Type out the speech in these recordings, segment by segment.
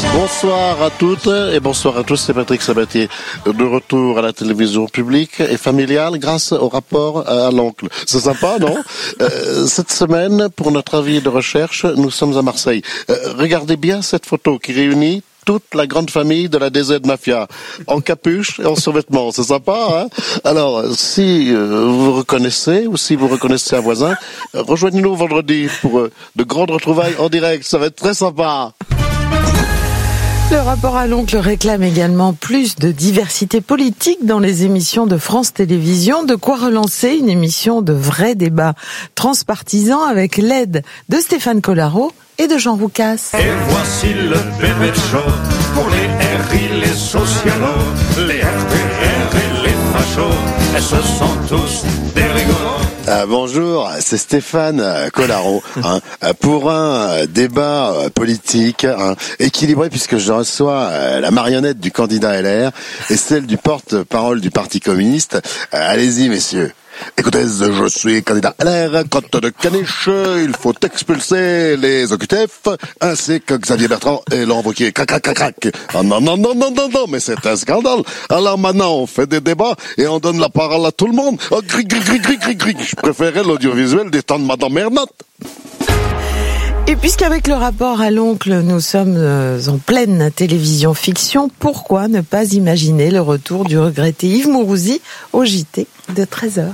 Bonsoir à toutes et bonsoir à tous, c'est Patrick Sabatier, de retour à la télévision publique et familiale grâce au rapport à l'oncle. C'est sympa, non? Cette semaine, pour notre avis de recherche, nous sommes à Marseille. Regardez bien cette photo qui réunit toute la grande famille de la DZ Mafia, en capuche et en survêtement. C'est sympa, hein? Alors, si vous reconnaissez, ou si vous reconnaissez un voisin, rejoignez-nous vendredi pour de grandes retrouvailles en direct. Ça va être très sympa. Le rapport à l'oncle réclame également plus de diversité politique dans les émissions de France Télévisions. De quoi relancer une émission de vrais débats transpartisans avec l'aide de Stéphane Collaro et de Jean Roucas. Et voici le bébé show pour les RI, les socialos, les RPR et les fachos. Et ce sont tous des rigolos. Bonjour, c'est Stéphane Collaro pour un débat politique équilibré, puisque je reçois la marionnette du candidat LR et celle du porte-parole du Parti communiste. Allez-y, messieurs. Écoutez, je suis candidat LR, côte de caniche, il faut expulser les OQTF, ainsi que Xavier Bertrand et Laurent Wauquiez. Crac, crac, crac, crac. Ah non, mais c'est un scandale. Alors maintenant, on fait des débats et on donne la parole à tout le monde. Oh, gris. Je préférais l'audiovisuel des temps de Madame Mernotte. Et puisqu'avec le rapport à l'oncle, nous sommes en pleine télévision fiction, pourquoi ne pas imaginer le retour du regretté Yves Mourouzi au JT de 13h?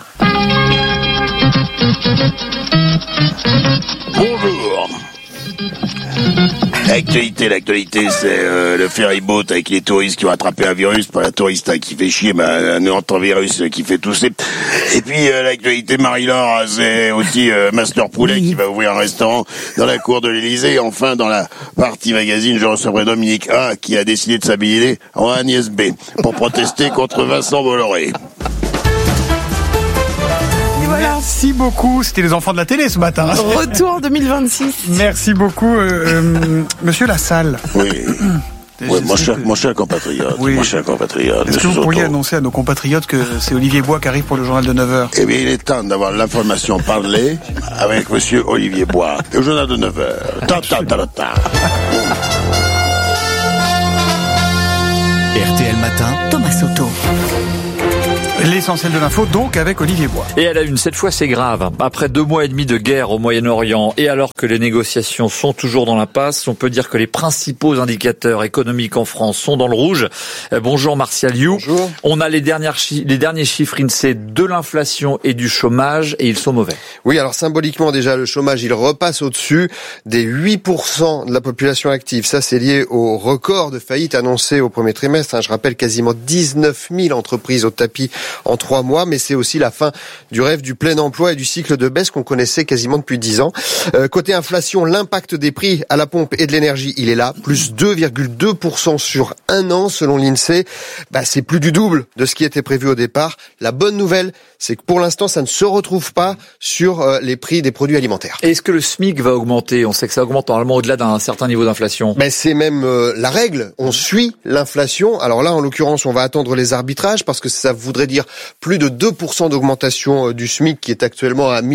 Bonjour. L'actualité, c'est le ferryboat avec les touristes qui ont attrapé un virus, pas un touriste qui fait chier, mais un antivirus qui fait tousser. Et puis l'actualité, Marie-Laure, c'est aussi Master Poulet qui va ouvrir un restaurant dans la cour de l'Élysée. Enfin, dans la partie magazine, je recevrai Dominique A qui a décidé de s'habiller en Agnès B pour protester contre Vincent Bolloré. Merci beaucoup. C'était les enfants de la télé ce matin. Retour 2026. Merci beaucoup, Monsieur Lassalle. Oui. Oui, mon cher compatriote. Oui. Mon cher compatriote. Est-ce que vous pourriez annoncer à nos compatriotes que c'est Olivier Bois qui arrive pour le journal de 9h? Eh bien, il est temps d'avoir l'information parlée avec Monsieur Olivier Bois. Le journal de 9h. RTL Matin, Thomas Soto. L'essentiel de l'info, donc, avec Olivier Bois. Et à la une, cette fois c'est grave. Après 2 mois et demi de guerre au Moyen-Orient, et alors que les négociations sont toujours dans l'impasse, on peut dire que les principaux indicateurs économiques en France sont dans le rouge. Bonjour Martial You. Bonjour. On a les derniers chiffres INSEE de l'inflation et du chômage, et ils sont mauvais. Oui, alors symboliquement déjà, le chômage, il repasse au-dessus des 8% de la population active. Ça, c'est lié au record de faillite annoncé au premier trimestre. Je rappelle, quasiment 19 000 entreprises au tapis en 3 mois, mais c'est aussi la fin du rêve du plein emploi et du cycle de baisse qu'on connaissait quasiment depuis 10 ans. Côté inflation, l'impact des prix à la pompe et de l'énergie, il est là, plus 2,2% sur un an selon l'INSEE. C'est plus du double de ce qui était prévu au départ. La bonne nouvelle, c'est que pour l'instant, ça ne se retrouve pas sur les prix des produits alimentaires. Et est-ce que le SMIC va augmenter? On sait que ça augmente normalement au-delà d'un certain niveau d'inflation. C'est même la règle. On suit l'inflation. Alors là, en l'occurrence, on va attendre les arbitrages parce que ça voudrait dire plus de 2% d'augmentation du SMIC qui est actuellement à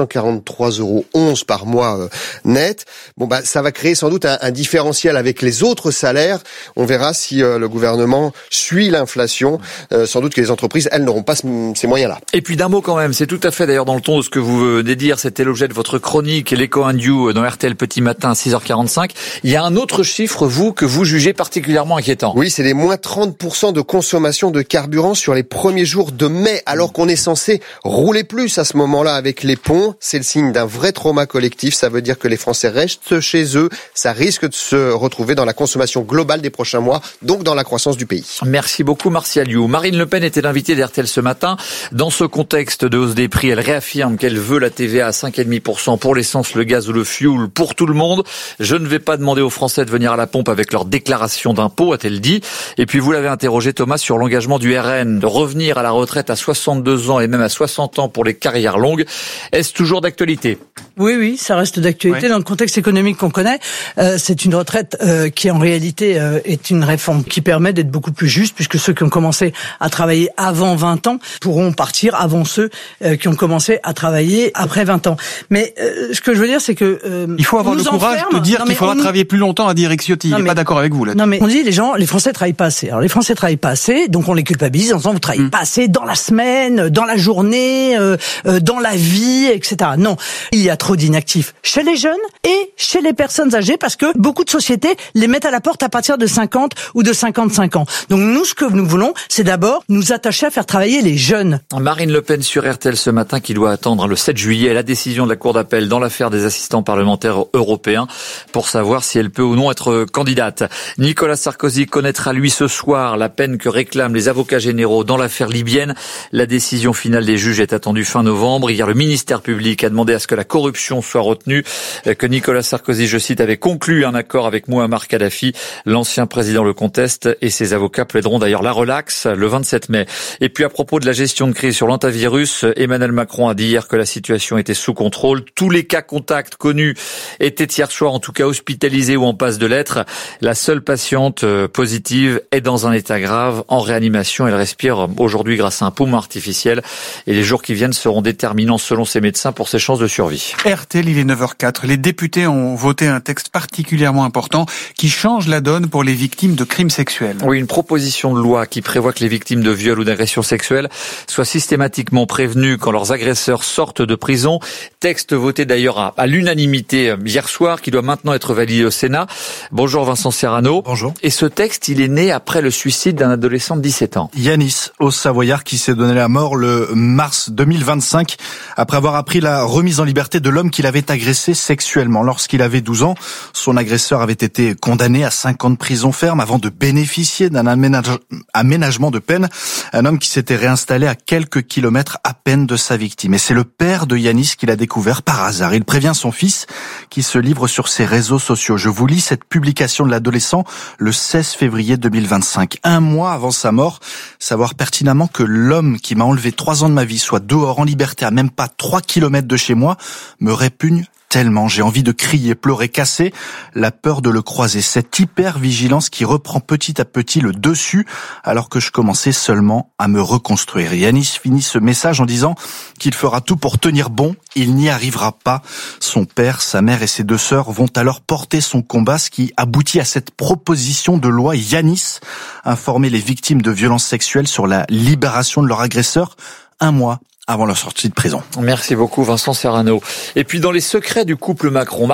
1443,11 € par mois net. Ça va créer sans doute un différentiel avec les autres salaires. On verra si le gouvernement suit l'inflation. Sans doute que les entreprises, elles, n'auront pas ces moyens-là. Et puis d'un mot quand même, c'est tout à fait d'ailleurs dans le ton de ce que vous venez de dire, c'était l'objet de votre chronique, l'écho Indiou dans RTL Petit Matin à 6h45. Il y a un autre chiffre, que vous jugez particulièrement inquiétant. Oui, c'est les moins 30% de consommation de carburant sur les premiers jours de mai, alors qu'on est censé rouler plus à ce moment-là avec les ponts. C'est le signe d'un vrai trauma collectif. Ça veut dire que les Français restent chez eux. Ça risque de se retrouver dans la consommation globale des prochains mois, donc dans la croissance du pays. Merci beaucoup Martial You. Marine Le Pen était l'invitée d'RTL ce matin. Dans ce contexte de hausse des prix, elle réaffirme qu'elle veut la TVA à 5,5% pour l'essence, le gaz ou le fioul pour tout le monde. Je ne vais pas demander aux Français de venir à la pompe avec leur déclaration d'impôt, a-t-elle dit. Et puis vous l'avez interrogé Thomas sur l'engagement du RN de revenir à la retraite à 62 ans et même à 60 ans pour les carrières longues. Est-ce toujours d'actualité? Oui, ça reste d'actualité dans le contexte économique qu'on connaît. C'est une retraite qui en réalité est une réforme qui permet d'être beaucoup plus juste puisque ceux qui ont commencé à travailler avant 20 ans pourront partir c'est-à-dire avant ceux qui ont commencé à travailler après 20 ans. Mais ce que je veux dire, c'est que il faut avoir le courage de dire qu'il faudra travailler plus longtemps, a dit Eric Ciotti. Il n'est pas d'accord avec vous là-dessus. Non, mais on dit les Français travaillent pas assez. Alors les Français travaillent pas assez, donc on les culpabilise en disant vous travaillez pas assez dans la semaine, dans la journée, dans la vie, etc. Non, il y a trop d'inactifs chez les jeunes et chez les personnes âgées parce que beaucoup de sociétés les mettent à la porte à partir de 50 ou de 55 ans. Donc nous, ce que nous voulons, c'est d'abord nous attacher à faire travailler les jeunes. Marine Le Pen sur RTL ce matin qui doit attendre le 7 juillet la décision de la Cour d'appel dans l'affaire des assistants parlementaires européens pour savoir si elle peut ou non être candidate. Nicolas Sarkozy connaîtra lui ce soir la peine que réclament les avocats généraux dans l'affaire libyenne. La décision finale des juges est attendue fin novembre. Hier, le ministère public a demandé à ce que la corruption soit retenue, que Nicolas Sarkozy, je cite, avait conclu un accord avec Mouammar Kadhafi. L'ancien président le conteste et ses avocats plaideront d'ailleurs la relaxe le 27 mai. Et puis à propos de la gestion de crise sur l'antivirus, Emmanuel Macron a dit hier que la situation était sous contrôle. Tous les cas contacts connus étaient hier soir en tout cas hospitalisés ou en passe de l'être. La seule patiente positive est dans un état grave en réanimation. Elle respire aujourd'hui grâce à un poumon artificiel et les jours qui viennent seront déterminants selon ses médecins pour ses chances de survie. RTL, il est 9h04. Les députés ont voté un texte particulièrement important qui change la donne pour les victimes de crimes sexuels. Oui, une proposition de loi qui prévoit que les victimes de viols ou d'agressions sexuelles soient systématiquement prévenues quand leurs agresseurs sortent de prison. Texte voté d'ailleurs à l'unanimité hier soir qui doit maintenant être validé au Sénat. Bonjour Vincent Serrano. Bonjour. Et ce texte, il est né après le suicide d'un adolescent de 17 ans. Yanis, Haut-Savoyard, qui s'est donné la mort le mars 2025 après avoir appris la remise en liberté de l'homme qu'il avait agressé sexuellement. Lorsqu'il avait 12 ans, son agresseur avait été condamné à 5 ans de prison ferme avant de bénéficier d'un aménagement de peine. Un homme qui s'était réinstallé à quelques kilomètres à peine de sa victime. Et c'est le père de Yanis qui l'a découvert par hasard. Il prévient son fils qui se livre sur ses réseaux sociaux. Je vous lis cette publication de l'adolescent le 16 février 2025. Un mois avant sa mort, savoir pertinemment que l'homme qui m'a enlevé 3 ans de ma vie soit dehors en liberté à même pas 3 kilomètres de chez moi me répugne tellement. J'ai envie de crier, pleurer, casser, la peur de le croiser. Cette hyper-vigilance qui reprend petit à petit le dessus alors que je commençais seulement à me reconstruire. Yanis finit ce message en disant qu'il fera tout pour tenir bon. Il n'y arrivera pas. Son père, sa mère et ses 2 sœurs vont alors porter son combat, ce qui aboutit à cette proposition de loi Yanis, informer les victimes de violences sexuelles sur la libération de leur agresseur 1 mois avant leur sortie de prison. Merci beaucoup Vincent Serrano. Et puis dans les secrets du couple Macron,